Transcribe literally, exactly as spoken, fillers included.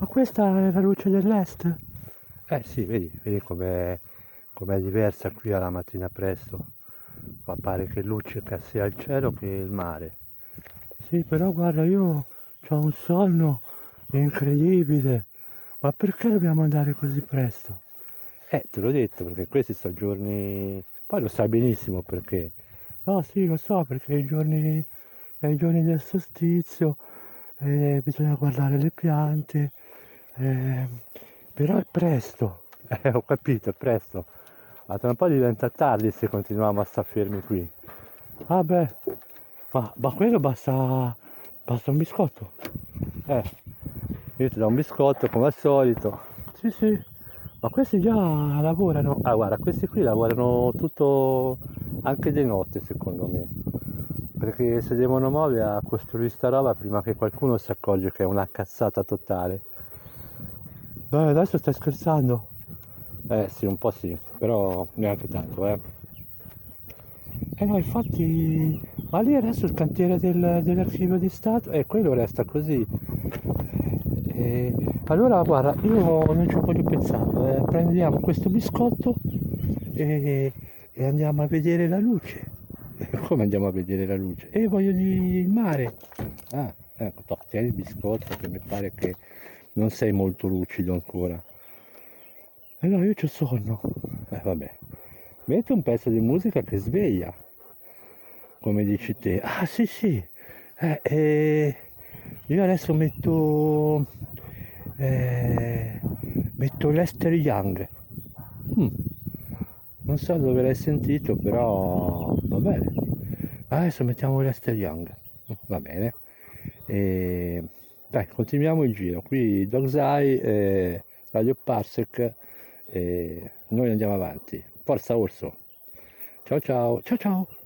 questa è la luce dell'est? Eh sì, vedi, vedi com'è, com'è diversa qui alla mattina presto. Qua pare che luccica sia il cielo che il mare. Sì, però guarda, io ho un sonno incredibile. Ma perché dobbiamo andare così presto? Eh, te l'ho detto, perché questi sono giorni... Poi lo sai benissimo perché. No, sì, lo so, perché i giorni, i giorni del solstizio, eh, bisogna guardare le piante, eh, però è presto. Eh, ho capito, è presto. Ma tra un po' diventa tardi se continuiamo a star fermi qui. Vabbè, ma, ma quello basta, basta un biscotto. Eh, io ti do un biscotto come al solito. Sì, sì, ma questi già lavorano. Ah, guarda, questi qui lavorano tutto anche di notte, secondo me. Perché se devono muovere a costruire sta roba prima che qualcuno si accorge che è una cazzata totale. Dai, adesso stai scherzando? Eh sì, un po' sì, però neanche tanto, eh. Eh no, infatti, ma lì adesso il cantiere del- dell'archivio di Stato, e quello resta così. Eh, allora, guarda, io non ci voglio pensare, eh, prendiamo questo biscotto e, e andiamo a vedere la luce. Come andiamo a vedere la luce? E voglio dire il mare. Ah, ecco, to, tieni il biscotto che mi pare che non sei molto lucido ancora. E no, io c'ho sonno. Eh, vabbè. Metti un pezzo di musica che sveglia, come dici te. Ah, sì, sì. Eh, eh, io adesso metto... eh, metto Lester Young. Mm, non so dove l'hai sentito, però va bene. Adesso mettiamo Lester Young. Mm, va bene. E... Dai, continuiamo il giro. Qui Dog's Eye, eh, Radio Parsec, e noi andiamo avanti. Forza Orso. Ciao ciao, ciao ciao.